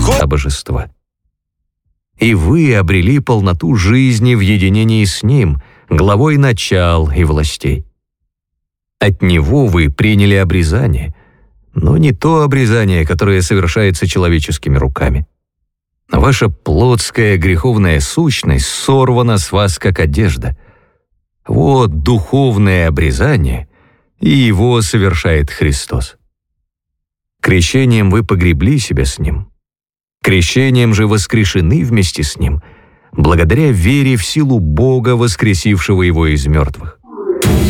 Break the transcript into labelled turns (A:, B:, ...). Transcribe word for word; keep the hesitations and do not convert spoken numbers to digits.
A: божества. И вы обрели полноту жизни в единении с Ним, главой начал и властей. От Него вы приняли обрезание, но не то обрезание, которое совершается человеческими руками. Ваша плотская греховная сущность сорвана с вас, как одежда. Вот духовное обрезание, и его совершает Христос. Крещением вы погребли себя с Ним. Крещением же воскрешены вместе с Ним, благодаря вере в силу Бога, воскресившего Его из мертвых.